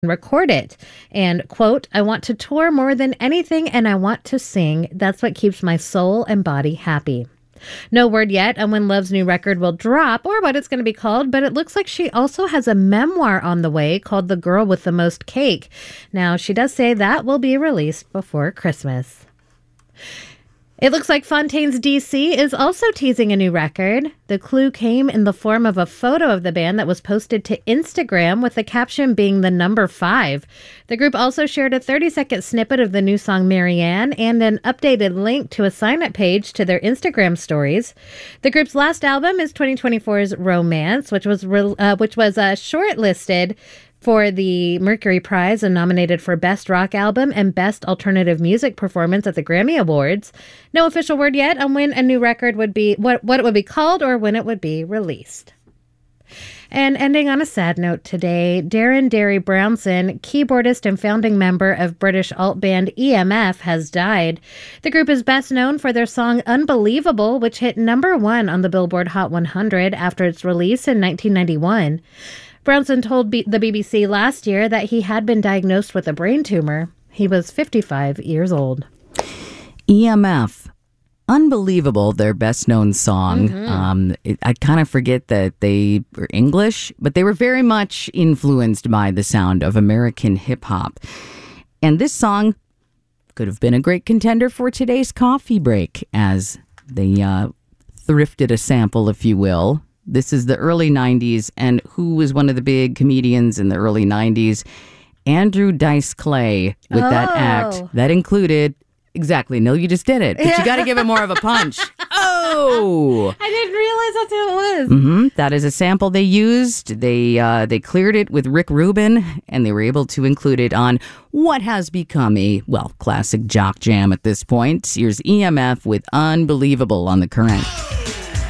record it. And, quote, I want to tour more than anything and I want to sing. That's what keeps my soul and body happy. No word yet on when Love's new record will drop or what it's going to be called, but it looks like she also has a memoir on the way called The Girl with the Most Cake. Now, she does say that will be released before Christmas. It looks like Fontaines DC is also teasing a new record. The clue came in the form of a photo of the band that was posted to Instagram with the caption being the number 5. The group also shared a 30-second snippet of the new song Marianne and an updated link to a sign-up page to their Instagram stories. The group's last album is 2024's Romance, which was shortlisted for the Mercury Prize and nominated for Best Rock Album and Best Alternative Music Performance at the Grammy Awards. No official word yet on when a new record would be, what it would be called or when it would be released. And ending on a sad note today, Darren Derry Brownson, keyboardist and founding member of British alt band EMF, has died. The group is best known for their song Unbelievable, which hit number 1 on the Billboard Hot 100 after its release in 1991. Brownson told the BBC last year that he had been diagnosed with a brain tumor. He was 55 years old. EMF. Unbelievable, their best-known song. I kind of forget that they were English, but they were very much influenced by the sound of American hip-hop. And this song could have been a great contender for today's coffee break, as they thrifted a sample, if you will. This is the early 90s, and who was one of the big comedians in the early 90s? Andrew Dice Clay with that act. That included, exactly, no, you just did it, but you got to give it more of a punch. Oh! I didn't realize that's who it was. That is a sample they used. They cleared it with Rick Rubin, and they were able to include it on what has become a, classic jock jam at this point. Here's EMF with Unbelievable on The Current.